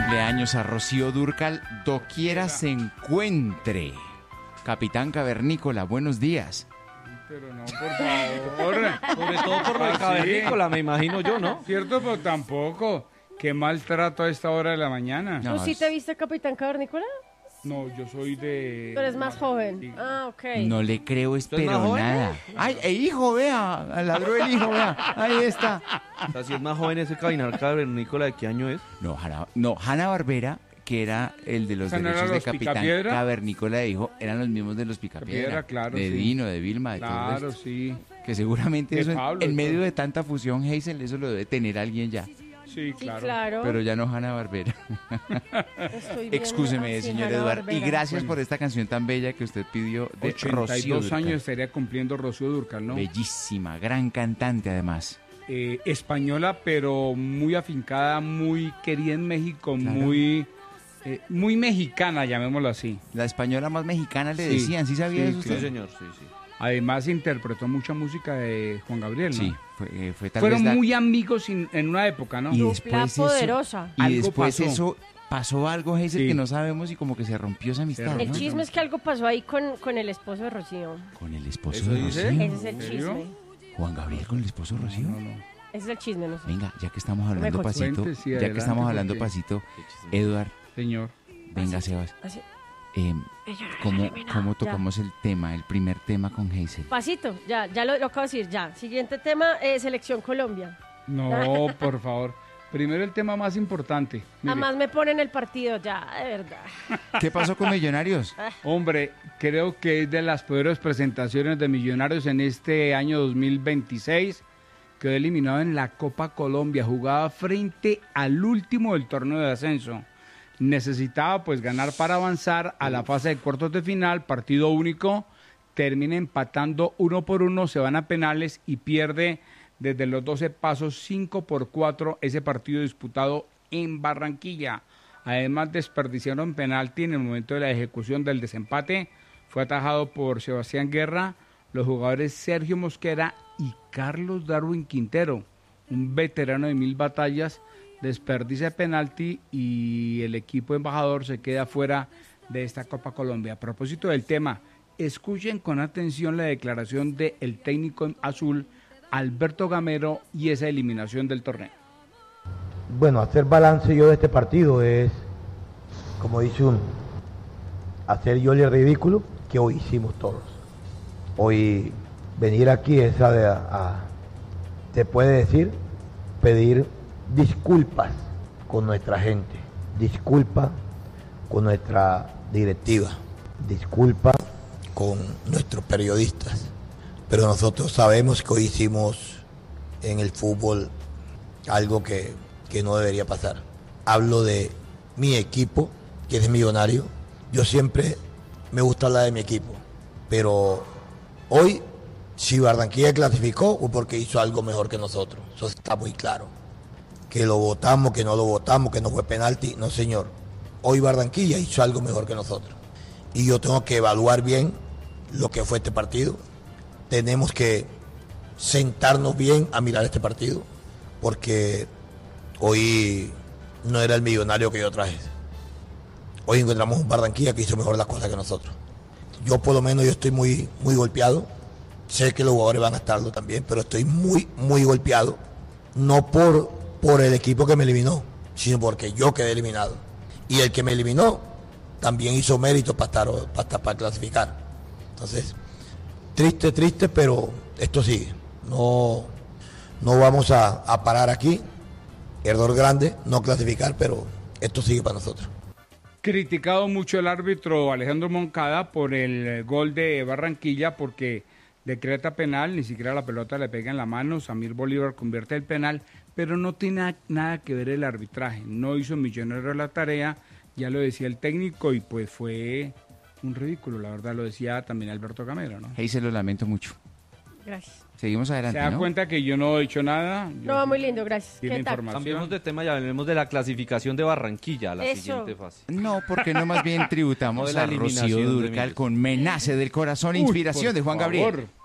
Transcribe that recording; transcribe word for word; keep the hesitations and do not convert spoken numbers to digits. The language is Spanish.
cumpleaños a Rocío Dúrcal, doquiera se encuentre. Capitán Cavernícola, buenos días. Pero no, por favor. Sobre todo por lo de Cavernícola, me imagino yo, ¿no? Cierto, pero tampoco. Qué maltrato a esta hora de la mañana. No, ¿Tú sí te viste Capitán Cavernícola? No, yo soy de... Tú eres más joven. Sí. Ah, ok. No le creo, ¿Usted es espero más joven? nada. Ay, el hijo, vea, ladró el hijo, vea. Ahí está. O sea, si es más joven ese Cabinar Cavernícola, ¿de qué año es? No, Hanna, no, Hanna Barbera, que era el de los ¿Esa no derechos eran de los Capitán Picapiedra? Cavernícola, dijo, eran los mismos de los Picapiedra. Picapiedra, claro, de sí. Dino, de Vilma, de Claro, todo esto. sí. Que seguramente De eso en, Pablo, en de medio todo. de tanta fusión, Hazel, eso lo debe tener alguien ya. Sí, Sí, claro. claro. Pero ya no Hanna Barbera. Estoy viendo Excúseme, así, señor Hanna Eduardo. Y Barbera. gracias Bueno. por esta canción tan bella que usted pidió de ochenta y Rocío dos Dúrcal. años estaría cumpliendo Rocío Dúrcal, ¿no? Bellísima, gran cantante además. Eh, española, pero muy afincada, muy querida en México, Claro. muy eh, muy mexicana, llamémoslo así. La española más mexicana le Sí, decían, ¿sí sabía sí, eso usted? Sí, señor, sí, sí. Además interpretó mucha música de Juan Gabriel, ¿no? Sí, fue, eh, fue tal Fueron vez la- muy amigos in- en una época, ¿no? y Dupla después eso, poderosa. y Algo después pasó. eso pasó algo, Hazel, Sí. que no sabemos y como que se rompió esa amistad, rompió. El ¿no? chisme es que algo pasó ahí con, con el esposo de Rocío. Con el esposo ¿Eso de dice? Rocío. Ese es el ¿En serio? chisme. Juan Gabriel con el esposo de Rocío. No, no. Ese es el chisme, no sé. Venga, ya que estamos hablando me pasito, cuente, sí, ya que adelante, estamos hablando porque- pasito, Qué chisme. Eduard, Señor. venga, Sebas. Así. Eh, Ella era ¿cómo, eliminada, ¿Cómo ya. tocamos el tema, el primer tema con Hazel? Pasito, ya, ya lo, lo acabo de decir, ya. Siguiente tema, eh, Selección Colombia. No, por favor. Primero el tema más importante. Mire, Además me ponen el partido, ya, de verdad. ¿Qué pasó con Millonarios? hombre, creo que es de las peores presentaciones de Millonarios en este año dos mil veintiséis. Quedó eliminado en la Copa Colombia. Jugaba frente al último del torneo de ascenso. Necesitaba pues ganar para avanzar a la fase de cuartos de final, partido único. Termina empatando uno por uno, se van a penales y pierde desde los doce pasos cinco por cuatro ese partido disputado en Barranquilla. Además desperdiciaron penalti en el momento de la ejecución del desempate. Fue atajado por Sebastián Guerra, los jugadores Sergio Mosquera y Carlos Darwin Quintero, un veterano de mil batallas, desperdicia penalti y el equipo embajador se queda fuera de esta Copa Colombia. A propósito del tema, escuchen con atención la declaración del técnico azul Alberto Gamero y esa eliminación del torneo. Bueno, hacer balance yo de este partido es, como dice uno, hacer yo el ridículo que hoy hicimos todos. Hoy venir aquí es a, a se puede decir, pedir disculpas con nuestra gente, disculpa con nuestra directiva, disculpa con nuestros periodistas. Pero nosotros sabemos que hoy hicimos en el fútbol algo que, que no debería pasar. Hablo de mi equipo, que es Millonario. Yo siempre me gusta hablar de mi equipo, pero hoy, si Barranquilla clasificó, fue porque hizo algo mejor que nosotros. Eso está muy claro. Que lo votamos, que no lo votamos, que no fue penalti. No, señor. Hoy Barranquilla hizo algo mejor que nosotros. Y yo tengo que evaluar bien lo que fue este partido. Tenemos que sentarnos bien a mirar este partido, porque hoy no era el Millonario que yo traje. Hoy encontramos un Barranquilla que hizo mejor las cosas que nosotros. Yo por lo menos yo estoy muy, muy golpeado. Sé que los jugadores van a estarlo también, pero estoy muy, muy golpeado. No por, por el equipo que me eliminó, sino porque yo quedé eliminado. Y el que me eliminó también hizo méritos para estar, para, estar, para clasificar. Entonces, triste, triste, pero esto sigue. No, no vamos a, a parar aquí. Error grande, no clasificar, pero esto sigue para nosotros. Criticado mucho el árbitro Alejandro Moncada por el gol de Barranquilla porque decreta penal, ni siquiera la pelota le pega en la mano, Samir Bolívar convierte el penal, pero no tiene nada que ver el arbitraje, no hizo Millonario la tarea, ya lo decía el técnico y pues fue un ridículo, la verdad lo decía también Alberto Gamero, ¿no? Hazel, lo lamento mucho. Gracias. Seguimos Se adelante, da ¿no? cuenta que yo no he hecho nada. Yo No, muy lindo, gracias. Tiene ¿Qué tal? información. Cambiemos de tema y hablemos de la clasificación de Barranquilla a la Eso. siguiente fase. No, porque no más bien tributamos No de la a Rocío eliminación de Dúrcal Millos. con Menace del Corazón, Uy, inspiración por de Juan favor. Gabriel.